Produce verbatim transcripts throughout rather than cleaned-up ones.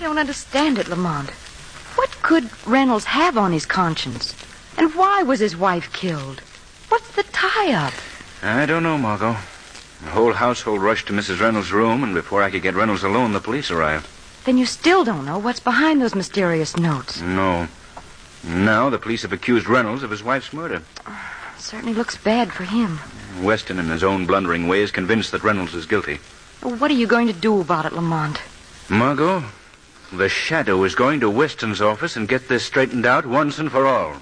don't understand it, Lamont. What could Reynolds have on his conscience? And why was his wife killed? What's the tie-up? I don't know, Margot. The whole household rushed to Missus Reynolds' room, and before I could get Reynolds alone, the police arrived. Then you still don't know what's behind those mysterious notes? No. Now the police have accused Reynolds of his wife's murder. It certainly looks bad for him. Weston, in his own blundering way, is convinced that Reynolds is guilty. What are you going to do about it, Lamont? Margot, the Shadow is going to Weston's office and get this straightened out once and for all.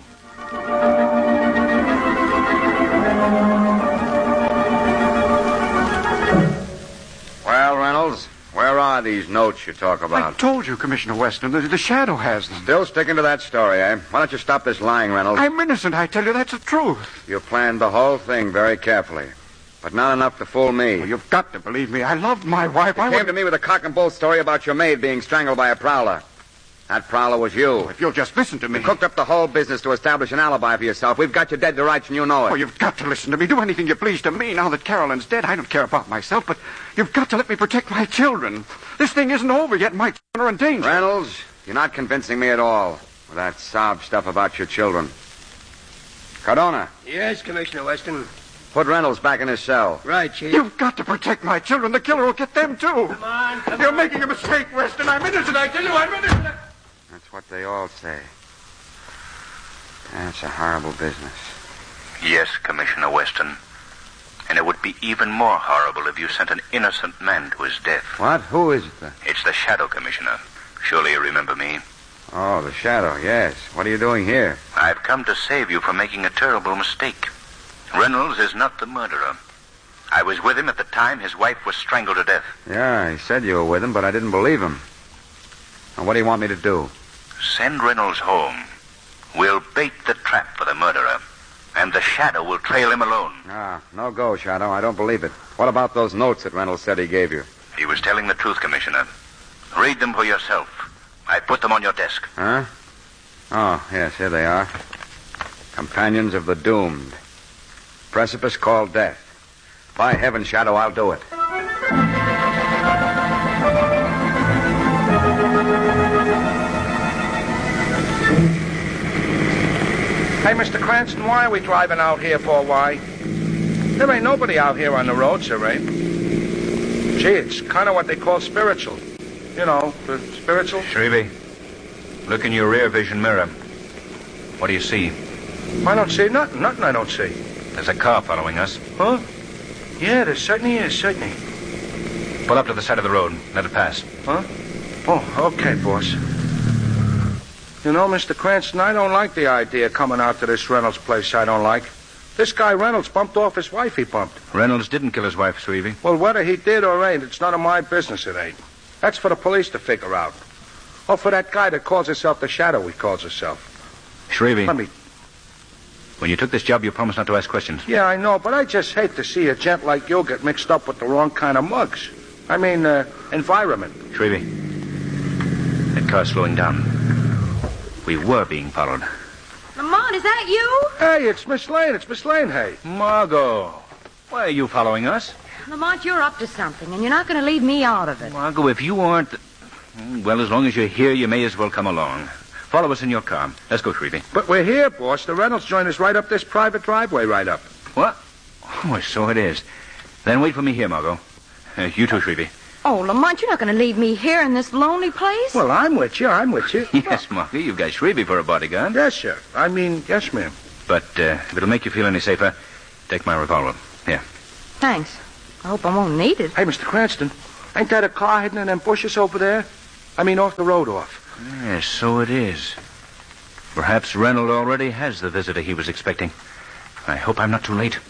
Well, Reynolds, where are these notes you talk about? I told you, Commissioner Weston. The, the Shadow has them. Still sticking to that story, eh? Why don't you stop this lying, Reynolds? I'm innocent, I tell you. That's the truth. You planned the whole thing very carefully. But not enough to fool me. Well, you've got to believe me. I loved my wife. You I came would... to me with a cock and bull story about your maid being strangled by a prowler. That prowler was you. If you'll just listen to me. You cooked up the whole business to establish an alibi for yourself. We've got you dead to rights, and you know it. Oh, you've got to listen to me. Do anything you please to me. Now that Carolyn's dead, I don't care about myself, but you've got to let me protect my children. This thing isn't over yet. My children are in danger. Reynolds, you're not convincing me at all with that sob stuff about your children. Cardona. Yes, Commissioner Weston. Put Reynolds back in his cell. Right, Chief. You've got to protect my children. The killer will get them, too. Come on, come You're on. making a mistake, Weston. I'm innocent, I tell you. I'm innocent. That's what they all say. That's a horrible business. Yes, Commissioner Weston. And it would be even more horrible if you sent an innocent man to his death. What? Who is it? It's the Shadow, Commissioner. Surely you remember me. Oh, the Shadow, yes. What are you doing here? I've come to save you from making a terrible mistake. Reynolds is not the murderer. I was with him at the time his wife was strangled to death. Yeah, he said you were with him, but I didn't believe him. Now, what do you want me to do? Send Reynolds home. We'll bait the trap for the murderer, and the Shadow will trail him alone. Ah, no go, Shadow. I don't believe it. What about those notes that Reynolds said he gave you? He was telling the truth, Commissioner. Read them for yourself. I put them on your desk. Huh? Oh, yes, here they are. Companions of the Doomed. Precipice called death. By heaven, Shadow, I'll do it. Hey, Mister Cranston, why are we driving out here for? Why? There ain't nobody out here on the road, sir, ain't? Gee, it's kind of what they call spiritual. You know, the spiritual. Shrevey, look in your rear vision mirror. What do you see? I don't see nothing. Nothing I don't see. There's a car following us. Huh? Yeah, there certainly is, certainly. Pull up to the side of the road. Let it pass. Huh? Oh, okay, boss. You know, Mister Cranston, I don't like the idea of coming out to this Reynolds place I don't like. This guy Reynolds bumped off his wife he bumped. Reynolds didn't kill his wife, Shrevey. Well, whether he did or ain't, it's none of my business, it ain't. That's for the police to figure out. Or for that guy that calls himself the Shadow, he calls himself. Shrevey, Let me... when you took this job, you promised not to ask questions. Yeah, I know, but I just hate to see a gent like you get mixed up with the wrong kind of mugs. I mean, uh, environment. Shrevey, that car's slowing down. We were being followed. Lamont, is that you? Hey, it's Miss Lane. It's Miss Lane, hey. Margot, why are you following us? Lamont, you're up to something, and you're not going to leave me out of it. Margot, if you aren't... Well, as long as you're here, you may as well come along. Follow us in your car. Let's go, Shrevey. But we're here, boss. The Reynolds joint is right up this private driveway right up. What? Oh, so it is. Then wait for me here, Margot. Uh, you too, Shrevey. Oh, Lamont, you're not going to leave me here in this lonely place? Well, I'm with you. I'm with you. Yes, Margot, you've got Shrevey for a bodyguard. Yes, sir. I mean, yes, ma'am. But uh, if it'll make you feel any safer, take my revolver. Here. Thanks. I hope I won't need it. Hey, Mister Cranston, ain't that a car hidden in them bushes over there? I mean, off the road off. Yes, so it is. Perhaps Reynolds already has the visitor he was expecting. I hope I'm not too late.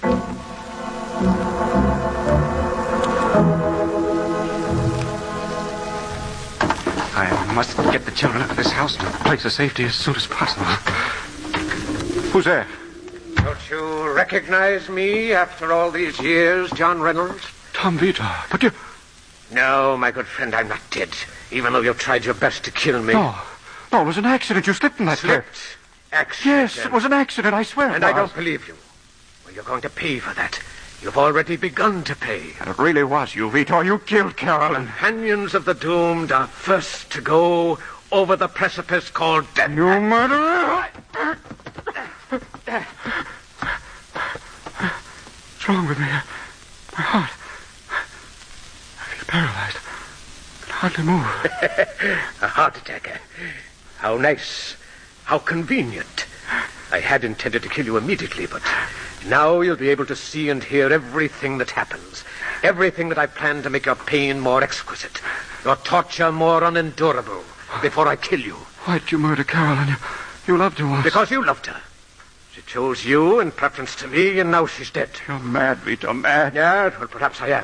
I must get the children out of this house to a place of safety as soon as possible. Who's there? Don't you recognize me after all these years, John Reynolds? Tom Vito. But you... No, my good friend, I'm not dead, even though you've tried your best to kill me. No. No, it was an accident. You slipped in that Slipped? cliff. Accident? Yes, it was an accident, I swear. And no, I don't believe you. Well, you're going to pay for that. You've already begun to pay. And it really was you, Vitor. You killed Carolyn. Companions of the doomed are first to go over the precipice called death. You murderer! What's wrong with me? My heart. I feel paralyzed. I can hardly move. A heart attack. eh? How nice. How convenient. I had intended to kill you immediately, but now you'll be able to see and hear everything that happens. Everything that I plan to make your pain more exquisite, your torture more unendurable, before I kill you. Why'd you murder Carolyn? You, you loved her once. Because you loved her. She chose you in preference to me, and now she's dead. You're mad, Vitor, mad. Yeah, well, perhaps I am.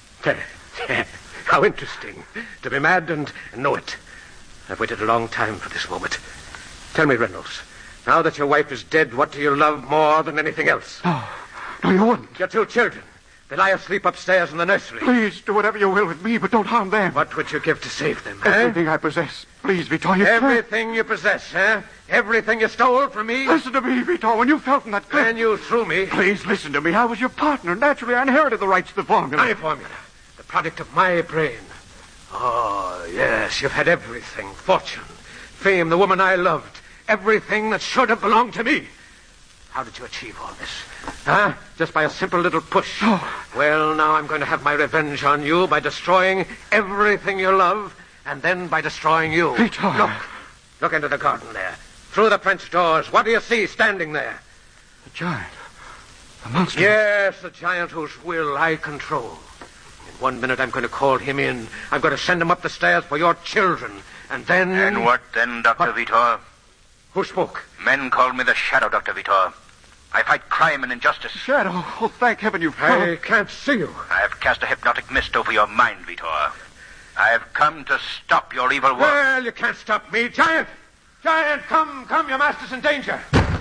How interesting to be mad and know it. I've waited a long time for this moment. Tell me, Reynolds, now that your wife is dead, what do you love more than anything else? No, no, you wouldn't. Your two children. They lie asleep upstairs in the nursery. Please, do whatever you will with me, but don't harm them. What would you give to save them, eh? Everything I possess. Please, Vitor, you Everything you possess, eh? Everything you stole from me? Listen to me, Vitor. When you fell from that cliff... And you threw me. Please, listen to me. I was your partner. Naturally, I inherited the rights to the formula. My formula. The product of my brain. Oh, yes, you've had everything. Fortune, fame, the woman I loved. Everything that should have belonged to me. How did you achieve all this? Huh? Just by a simple little push? Oh. Well, now I'm going to have my revenge on you by destroying everything you love, and then by destroying you. Vitor. Look. Look into the garden there. Through the French doors. What do you see standing there? The giant. The monster. Yes, the giant whose will I control. In one minute I'm going to call him in. I'm going to send him up the stairs for your children. And then... And what then, Doctor What? Vitor? Who spoke? Men call me the Shadow, Doctor Vitor. I fight crime and injustice. Shadow. Oh, thank heaven you've I come. can't see you. I have cast a hypnotic mist over your mind, Vitor. I have come to stop your evil work. Well, you can't stop me. Giant! Giant, come, come, your master's in danger.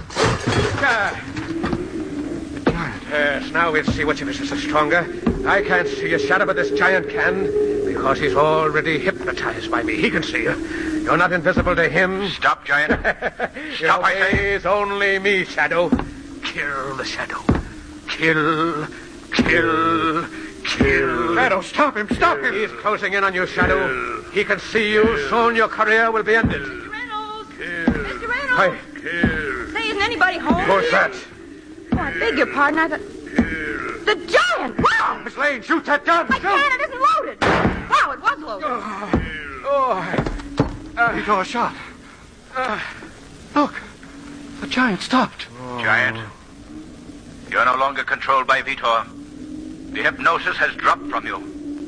Ah. The giant. Yes, now we'll see which of us is the stronger. I can't see a shadow, but this giant can, because he's already hypnotized by me. He can see you. You're not invisible to him. Stop, Giant. Stop, I say. It's only me, Shadow. Kill the Shadow. Kill, kill, kill. Shadow, stop him. Stop him. He's closing in on you, Shadow. He can see you. Soon your career will be ended. Mister Reynolds! Kill. Mister Reynolds! Hi. Kill. Say, isn't anybody home? Who's that? Oh, I beg your pardon. I thought... The giant! Wow! Miss Lane, shoot that gun. I can't. It isn't loaded. Wow, it was loaded. Oh, Vitor, shot. Uh, Look. The giant stopped. Giant, you're no longer controlled by Vitor. The hypnosis has dropped from you.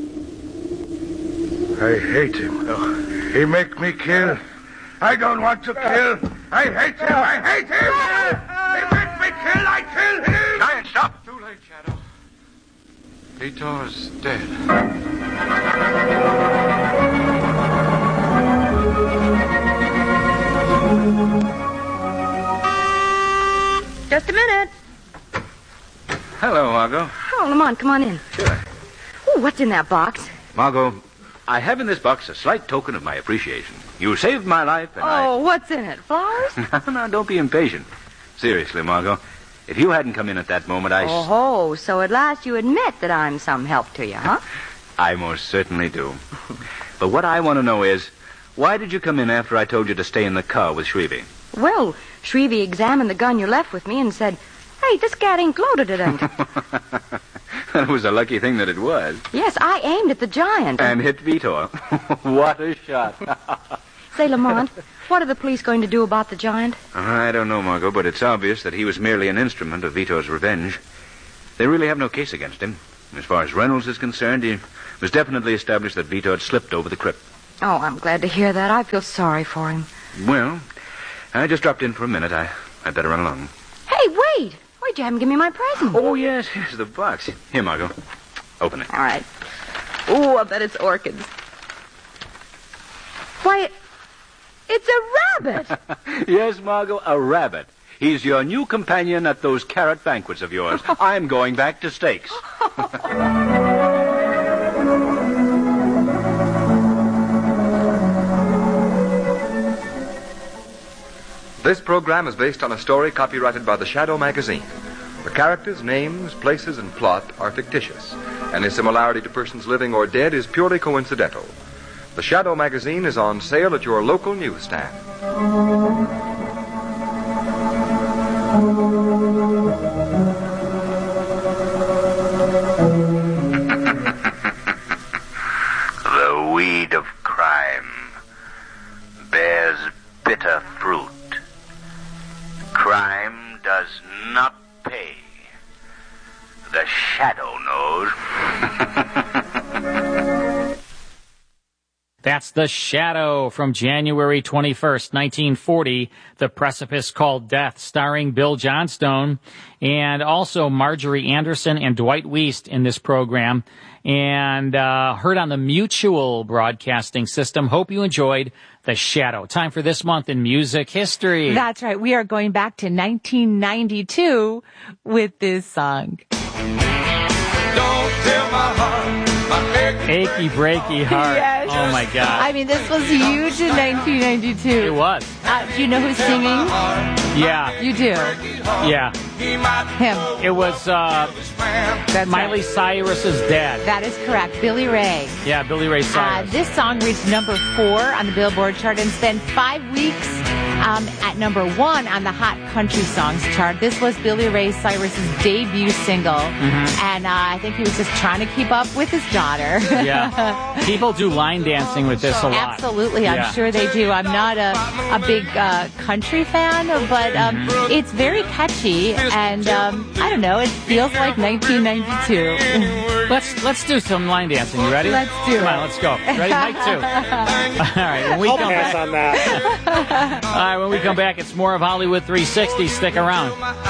I hate him. Oh, he make me kill. I don't want to kill. I hate him. I hate him. He make me kill. I kill him. Giant, stop. Too late, Shadow. Vitor's dead. Just a minute. Hello, Margot. Oh, Lamont, come on in. Sure. Oh, what's in that box? Margot, I have in this box a slight token of my appreciation. You saved my life, and Oh, what's in it? Flowers? I... no, no, don't be impatient. Seriously, Margot, if you hadn't come in at that moment, I... Oh, ho, so at last you admit that I'm some help to you, huh? I most certainly do. But what I want to know is, why did you come in after I told you to stay in the car with Shrevey? Well, Shrevey examined the gun you left with me and said, hey, this gat ain't loaded, it ain't. It was a lucky thing that it was. Yes, I aimed at the giant. And hit Vitor. What a shot. Say, Lamont, what are the police going to do about the giant? I don't know, Margot, but it's obvious that he was merely an instrument of Vitor's revenge. They really have no case against him. As far as Reynolds is concerned, it was definitely established that Vitor had slipped over the crypt. Oh, I'm glad to hear that. I feel sorry for him. Well, I just dropped in for a minute. I, I'd better run along. Hey, wait! Why'd you have him give me my present? Oh, yes, here's the box. Here, Margot. Open it. All right. Oh, I bet it's orchids. Why, it's a rabbit! Yes, Margot, a rabbit. He's your new companion at those carrot banquets of yours. I'm going back to steaks. This program is based on a story copyrighted by the Shadow magazine. The characters, names, places, and plot are fictitious. Any similarity to persons living or dead is purely coincidental. The Shadow magazine is on sale at your local newsstand. The weed of crime bears bitter fruit. Crime does not pay. The Shadow knows. That's The Shadow from January twenty-first, nineteen forty, The Precipice Called Death, starring Bill Johnstone and also Marjorie Anderson and Dwight Weist in this program, and uh, heard on the Mutual Broadcasting System. Hope you enjoyed The Shadow. Time for this month in music history. That's right. We are going back to nineteen ninety-two with this song. Don't tell my heart. Achy Breaky Heart. Yes. Oh, my God. I mean, this was huge in nineteen ninety-two. It was. Uh, do you know who's singing? Yeah. You do? Yeah. Him. It was uh, That's Miley right. Cyrus's dad. That is correct. Billy Ray. Yeah, Billy Ray Uh, Cyrus. this song reached number four on the Billboard chart and spent five weeks um, at number one on the Hot Country Songs chart. This was Billy Ray Cyrus's debut single, Mm-hmm. and uh, I think he was just trying to keep up with his daughter. Yeah. People do line dancing with this a lot. Absolutely, I'm Yeah. sure they do. I'm not a, a big uh, country fan, but um, Mm-hmm. it's very catchy, and um, I don't know, it feels like nineteen ninety-two. Let's let's do some line dancing. You ready? Let's do Come it. on, let's go. Ready, Mike? Two. All right. When we I'll come pass back, on that. all right. When we come back, it's more of Hollywood three sixty. Stick around.